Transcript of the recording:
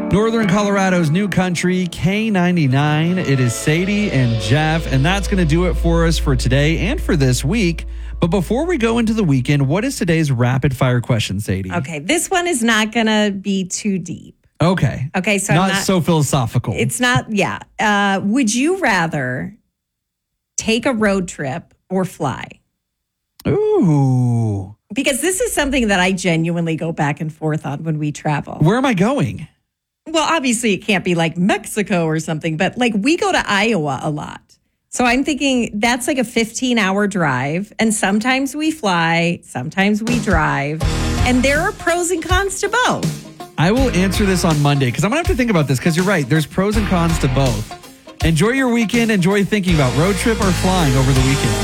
Northern Colorado's new country, K99. It is Sadie and Jeff, and that's going to do it for us for today and for this week. But before we go into the weekend, what is today's rapid fire question, Sadie? Okay, this one is not going to be too deep. Okay. Okay, so not so philosophical. It's not, yeah. Would you rather take a road trip or fly? Ooh. Because this is something that I genuinely go back and forth on when we travel. Where am I going? Well, obviously it can't be like Mexico or something, but like we go to Iowa a lot. So I'm thinking that's like a 15-hour drive. And sometimes we fly, sometimes we drive. And there are pros and cons to both. I will answer this on Monday because I'm going to have to think about this because you're right. There's pros and cons to both. Enjoy your weekend. Enjoy thinking about road trip or flying over the weekend.